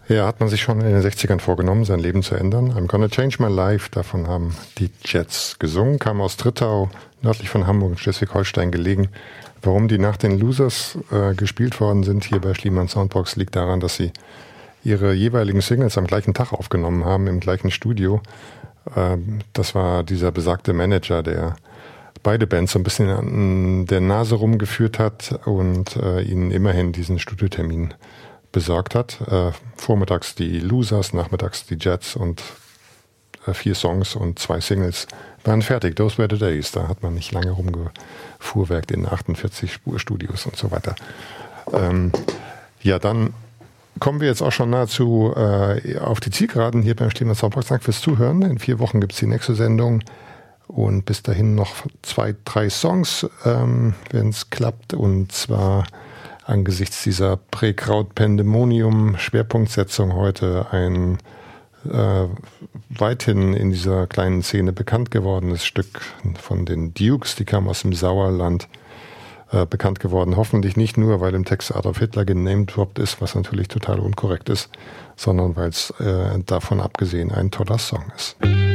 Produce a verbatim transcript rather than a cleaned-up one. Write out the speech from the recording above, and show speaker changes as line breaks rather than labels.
Ja, hat man sich schon in den sechzigern vorgenommen, sein Leben zu ändern. I'm Gonna Change My Life, davon haben die Jets gesungen, kam aus Trittau, nördlich von Hamburg in Schleswig-Holstein gelegen. Warum die nach den Losers äh, gespielt worden sind hier bei Schliemann Soundbox, liegt daran, dass sie ihre jeweiligen Singles am gleichen Tag aufgenommen haben, im gleichen Studio. Äh, das war dieser besagte Manager, der beide Bands so ein bisschen an der Nase rumgeführt hat und äh, ihnen immerhin diesen Studiotermin besorgt hat. Äh, vormittags die Losers, nachmittags die Jets und äh, vier Songs und zwei Singles waren fertig. Those were the days. Da hat man nicht lange rumgefuhrwerkt in achtundvierzig Spurstudios und so weiter. Ähm, ja, dann kommen wir jetzt auch schon nahezu äh, auf die Zielgeraden hier beim Schliemann Soundbox. Danke fürs Zuhören. In vier Wochen gibt es die nächste Sendung. Und bis dahin noch zwei, drei Songs, ähm, wenn es klappt. Und zwar angesichts dieser Prä-Kraut-Pandemonium-Schwerpunktsetzung heute ein äh, weithin in dieser kleinen Szene bekannt gewordenes Stück von den Dukes, die kam aus dem Sauerland, äh, bekannt geworden. Hoffentlich nicht nur, weil im Text Adolf Hitler genamedroppt ist, was natürlich total unkorrekt ist, sondern weil es äh, davon abgesehen ein toller Song ist.